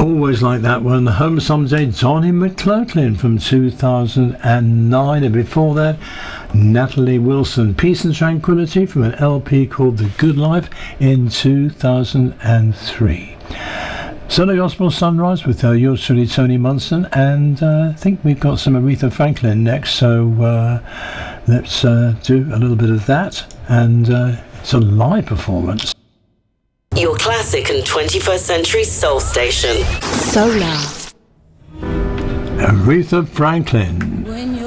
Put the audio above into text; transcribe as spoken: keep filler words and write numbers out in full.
Always like that one. Home Someday, Donnie McClurkin from two thousand nine. And before that, Natalie Wilson, Peace and Tranquility from an L P called The Good Life in two thousand three. Sunday Gospel Sunrise with uh, yours truly, Tony Munson. And uh, I think we've got some Aretha Franklin next. So uh, let's uh, do a little bit of that. And uh, it's a live performance. Your classic and twenty-first century soul station. Solar. Aretha Franklin. When